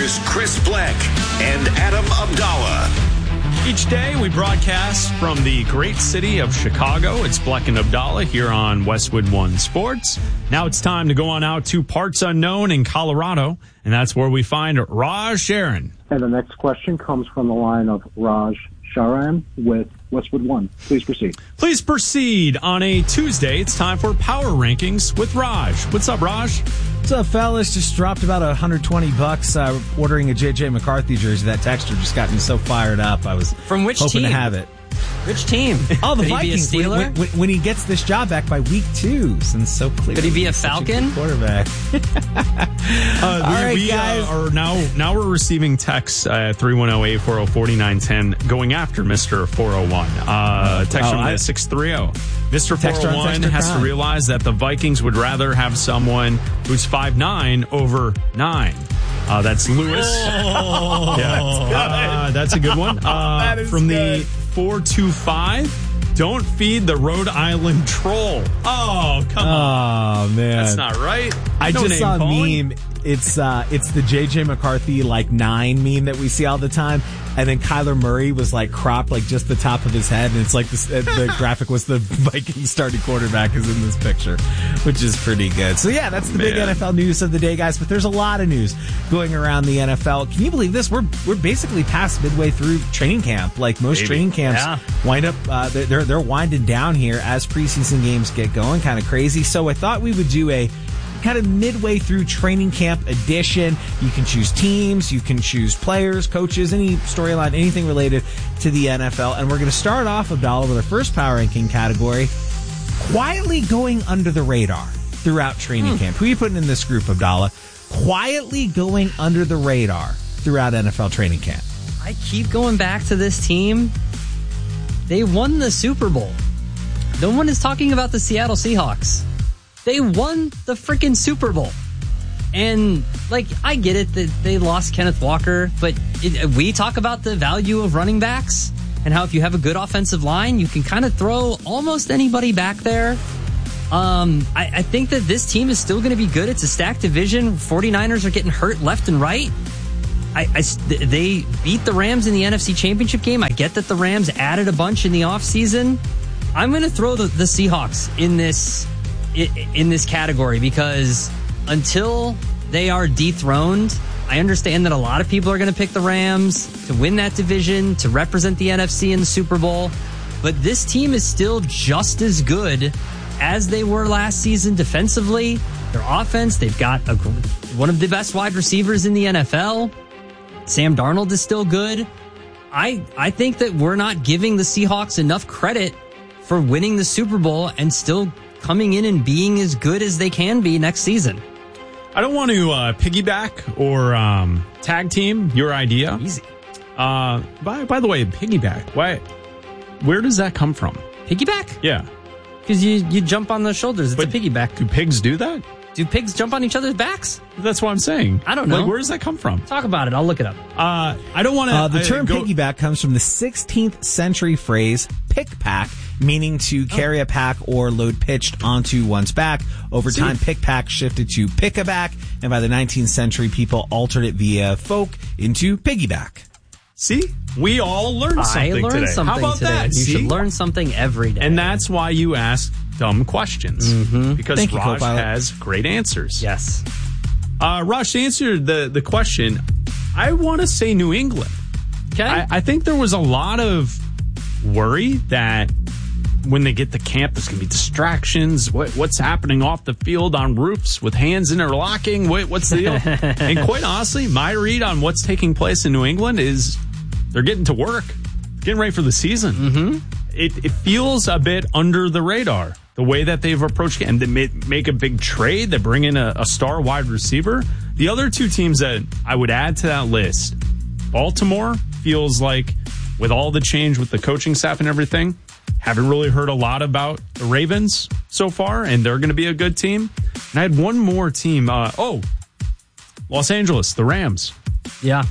Here's Chris Black and Adam Abdallah. Each day we broadcast from the great city of Chicago. It's Black and Abdallah here on Westwood One Sports. Now it's time to go on out to parts unknown in Colorado, and that's where we find Raj Sharon. And the next question comes from the line of Raj Sharan with Westwood One. Please proceed. Please proceed. On a Tuesday, it's time for Power Rankings with Raj. What's up, Raj? What's up, fellas? Just dropped about $120 ordering a J.J. McCarthy jersey. That texture just got me so fired up. I was from which hoping team? to have it. Which team? Oh, the Could Vikings. He be a Steeler? When he gets this job back by week 2, since so clear. Could he be a Falcon? Quarterback. All right, guys. Now we're receiving texts at 310-840-4910 going after Mr. 401. Text from 630. Mr. 401 has to realize that the Vikings would rather have someone who's 5'9" over 9. That's Lewis. Oh, yeah. That's a good one. From the 425. Don't feed the Rhode Island troll. Oh, come on. Oh, man. That's not right. I just saw a meme. It's the J.J. McCarthy 9 meme that we see all the time. And then Kyler Murray was cropped just the top of his head. And it's the graphic was the Vikings starting quarterback is in this picture, which is pretty good. So yeah, that's the big NFL news of the day, guys. But there's a lot of news going around the NFL. Can you believe this? We're basically past midway through training camp. Most training camps wind up, they're winding down here as preseason games get going. Kind of crazy. So I thought we would do a kind of midway through training camp edition. You can choose teams, you can choose players, coaches, any storyline, anything related to the NFL. And we're going to start off, Abdallah, with our first power ranking category, quietly going under the radar throughout training camp. Who are you putting in this group, Abdallah? Quietly going under the radar throughout NFL training camp. I keep going back to this team. They won the Super Bowl. No one is talking about the Seattle Seahawks. They won the freaking Super Bowl. And, I get it that they lost Kenneth Walker, but we talk about the value of running backs and how if you have a good offensive line, you can kind of throw almost anybody back there. I think that this team is still going to be good. It's a stacked division. 49ers are getting hurt left and right. They beat the Rams in the NFC Championship game. I get that the Rams added a bunch in the offseason. I'm going to throw the Seahawks in this category because until they are dethroned, I understand that a lot of people are going to pick the Rams to win that division, to represent the NFC in the Super Bowl. But this team is still just as good as they were last season defensively. Their offense, they've got one of the best wide receivers in the NFL. Sam Darnold is still good. I think that we're not giving the Seahawks enough credit for winning the Super Bowl and still coming in and being as good as they can be next season. I don't want to piggyback or tag team your idea. Easy. By the way, piggyback. Where does that come from? Piggyback? Yeah. Because you jump on the shoulders. It's a piggyback. Do pigs do that? Do pigs jump on each other's backs? That's what I'm saying. I don't know. Where does that come from? Talk about it. I'll look it up. I don't want to... the term piggyback comes from the 16th century phrase pick-pack, meaning to carry a pack or load pitched onto one's back. Over time, pick-pack shifted to pick-a-back, and by the 19th century, people altered it via folk into piggyback. See? We all learned something today. I learned something How about today. that? You should learn something every day. And that's why you ask dumb questions. Mm-hmm. Because Thank you, Raj Co-Pilot. has great answers. Yes. Raj, to answer the question, I want to say New England. Okay. I think there was a lot of worry that when they get to camp, there's going to be distractions. What's happening off the field on roofs with hands interlocking? What's the deal? And quite honestly, my read on what's taking place in New England is they're getting to work, getting ready for the season. Mm-hmm. It feels a bit under the radar, the way that they've approached it. And they make a big trade. They bring in a star wide receiver. The other two teams that I would add to that list, Baltimore feels like with all the change with the coaching staff and everything, haven't really heard a lot about the Ravens so far, and they're going to be a good team. And I had one more team. Los Angeles, the Rams. Yeah.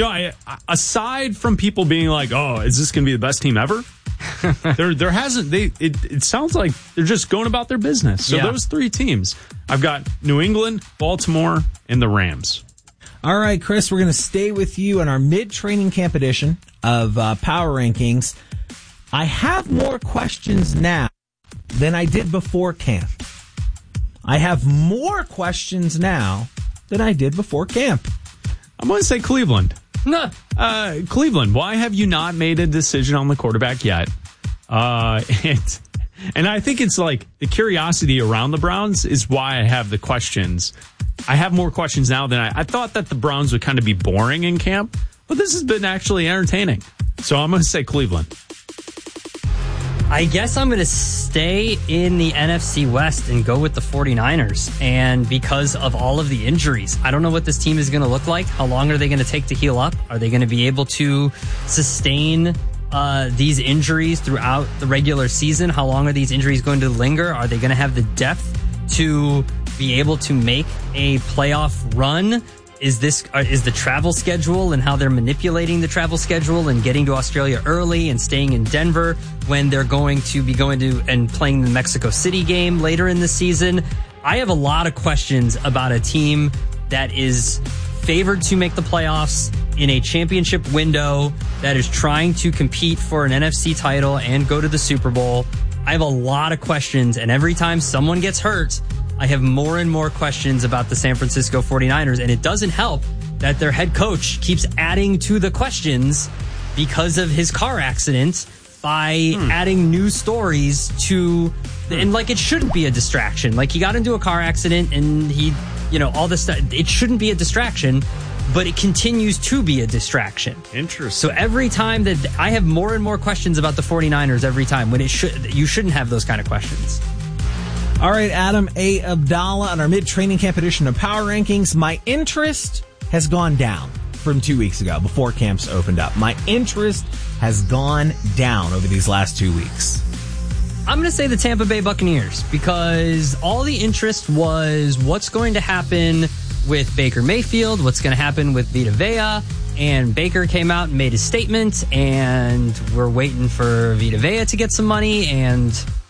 Aside from people being like, oh, is this going to be the best team ever? there hasn't. It sounds like they're just going about their business. So those three teams, I've got New England, Baltimore, and the Rams. All right, Chris, we're going to stay with you in our mid-training camp edition of Power Rankings. I have more questions now than I did before camp. I have more questions now than I did before camp. I'm going to say Cleveland. No. Cleveland, why have you not made a decision on the quarterback yet? And I think it's like the curiosity around the Browns is why I have the questions. I have more questions now than I thought that the Browns would kind of be boring in camp, but this has been actually entertaining. So I'm going to say Cleveland. I guess I'm going to stay in the NFC West and go with the 49ers. And because of all of the injuries, I don't know what this team is going to look like. How long are they going to take to heal up? Are they going to be able to sustain these injuries throughout the regular season? How long are these injuries going to linger? Are they going to have the depth to be able to make a playoff run? Is the travel schedule and how they're manipulating the travel schedule and getting to Australia early and staying in Denver when they're going to be going to and playing the Mexico City game later in the season? I have a lot of questions about a team that is favored to make the playoffs in a championship window, that is trying to compete for an NFC title and go to the Super Bowl. I have a lot of questions, and every time someone gets hurt, I have more and more questions about the San Francisco 49ers, and it doesn't help that their head coach keeps adding to the questions because of his car accident by adding new stories to, and like it shouldn't be a distraction. Like he got into a car accident and he, all this stuff. It shouldn't be a distraction, but it continues to be a distraction. Interesting. So every time that I have more and more questions about the 49ers every time when you shouldn't have those kind of questions. All right, Adam A. Abdallah on our mid-training camp edition of Power Rankings. My interest has gone down from 2 weeks ago before camps opened up. My interest has gone down over these last 2 weeks. I'm going to say the Tampa Bay Buccaneers because all the interest was what's going to happen with Baker Mayfield, what's going to happen with Vita Vea, and Baker came out and made his statement, and we're waiting for Vita Vea to get some money, and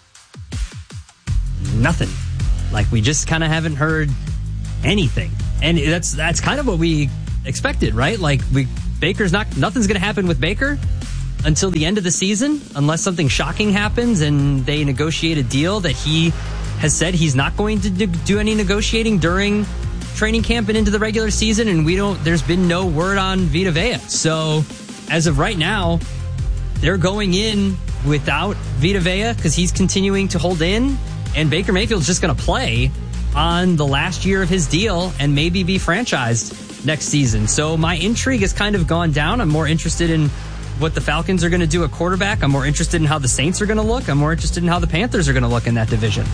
nothing. Like, we just kind of haven't heard anything. And that's kind of what we expected, right? Like, nothing's going to happen with Baker until the end of the season, unless something shocking happens and they negotiate a deal that he has said he's not going to do any negotiating during training camp and into the regular season, and there's been no word on Vita Vea. So as of right now, they're going in without Vita Vea because he's continuing to hold in, and Baker Mayfield's just going to play on the last year of his deal and maybe be franchised next season. So my intrigue has kind of gone down. I'm more interested in what the Falcons are going to do at quarterback. I'm more interested in how the Saints are going to look. I'm more interested in how the Panthers are going to look in that division.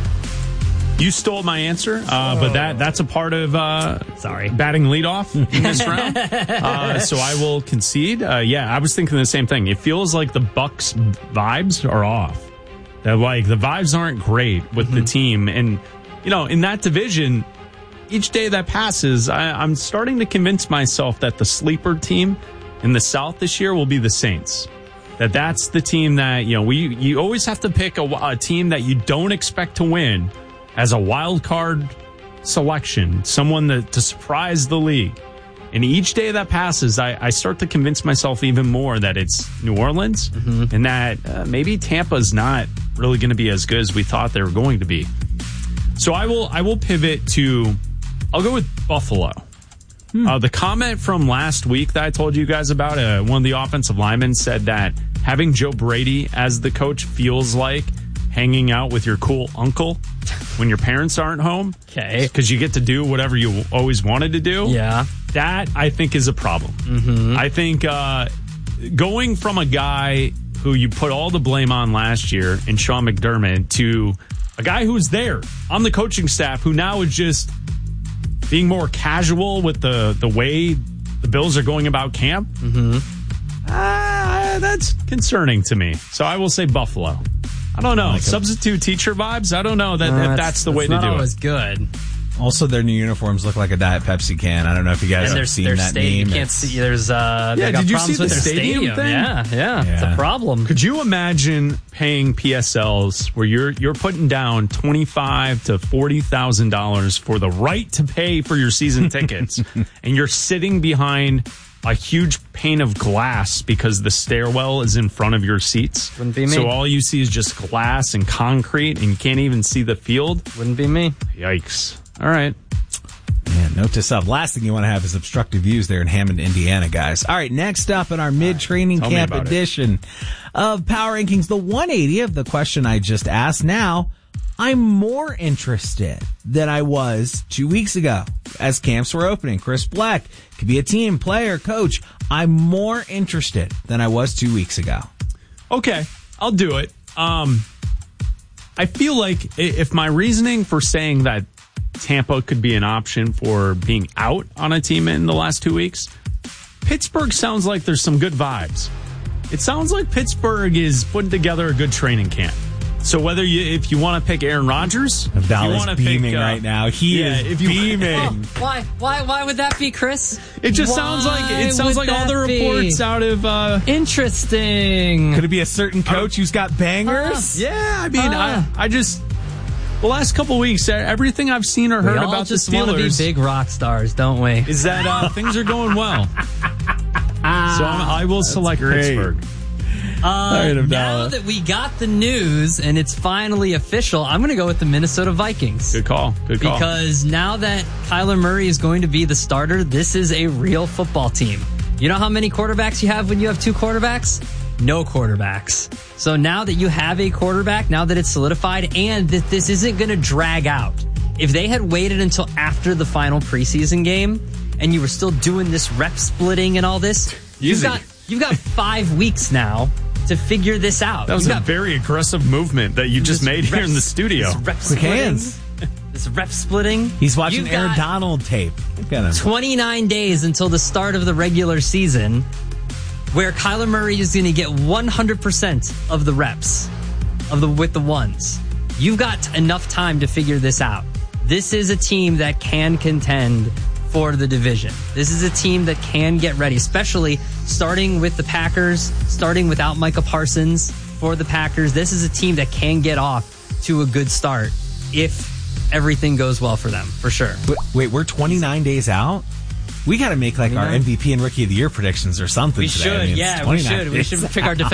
You stole my answer, but that's a part of batting leadoff in this round. So I will concede. I was thinking the same thing. It feels like the Bucs vibes are off. That the vibes aren't great with the team, and in that division, each day that passes, I'm starting to convince myself that the sleeper team in the South this year will be the Saints. That's the team that you always have to pick a team that you don't expect to win as a wild card selection, someone to surprise the league. And each day that passes, I start to convince myself even more that it's New Orleans and that maybe Tampa's not really going to be as good as we thought they were going to be. So I will pivot to, I'll go with Buffalo. The comment from last week that I told you guys about, one of the offensive linemen said that having Joe Brady as the coach feels like hanging out with your cool uncle when your parents aren't home. Okay. Because you get to do whatever you always wanted to do. Yeah. That, I think, is a problem. I think going from a guy who you put all the blame on last year in Sean McDermott to a guy who's there on the coaching staff who now is just being more casual with the way the Bills are going about camp, that's concerning to me. So I will say Buffalo. I don't know. Substitute teacher vibes? I don't know if that's the way to do it. That's not always good. Also, their new uniforms look like a Diet Pepsi can. I don't know if you guys have seen that meme. You can't see. There's they got did you problems see with the their stadium thing? Yeah, it's a problem. Could you imagine paying PSLs where you're putting down $25,000 to $40,000 for the right to pay for your season tickets, and you're sitting behind a huge pane of glass because the stairwell is in front of your seats? Wouldn't be me. So all you see is just glass and concrete, and you can't even see the field? Wouldn't be me. Yikes. All right. Yeah, note to self. Last thing you want to have is obstructive views there in Hammond, Indiana, guys. All right, next up in our mid-training camp edition of Power Rankings, the 180 of the question I just asked. Now, I'm more interested than I was 2 weeks ago as camps were opening. Chris Black could be a team, player, coach. I'm more interested than I was 2 weeks ago. Okay, I'll do it. I feel like if my reasoning for saying that Tampa could be an option for being out on a team in the last 2 weeks, Pittsburgh sounds like there's some good vibes. It sounds like Pittsburgh is putting together a good training camp. So if you want to pick Aaron Rodgers, Abdallah's beaming right now. He is beaming. Why would that be, Chris? It just sounds like all the reports out of interesting. Could it be a certain coach who's got bangers? Yeah, I mean, I just the last couple weeks, everything I've seen or heard about the Steelers, want to be big rock stars, don't we? Is that things are going well. So I will select Pittsburgh. Now that we got the news and it's finally official, I'm going to go with the Minnesota Vikings. Good call. Because now that Kyler Murray is going to be the starter, this is a real football team. You know how many quarterbacks you have when you have two quarterbacks? No quarterbacks. So now that you have a quarterback, now that it's solidified, and that this isn't going to drag out. If they had waited until after the final preseason game and you were still doing this rep splitting and all this, you've got 5 weeks now to figure this out. That was a very aggressive movement that you just made here in the studio. Quick hands. This rep splitting. He's watching Aaron Donald tape. 29 days until the start of the regular season, where Kyler Murray is going to get 100% of the reps with the ones. You've got enough time to figure this out. This is a team that can contend for the division. This is a team that can get ready, especially starting with the Packers, starting without Micah Parsons for the Packers. This is a team that can get off to a good start if everything goes well for them, for sure. Wait, we're 29 days out? We got to make our MVP and Rookie of the Year predictions or something We today. should, we should. We should pick our defensive